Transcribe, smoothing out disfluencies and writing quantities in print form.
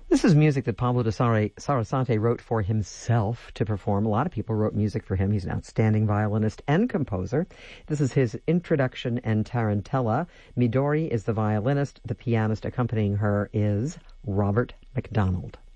This is music that Pablo de Sarasate wrote for himself to perform. A lot of people wrote music for him. He's an outstanding violinist and composer. This is his introduction and tarantella. Midori is the violinist. The pianist accompanying her is Robert McDonald.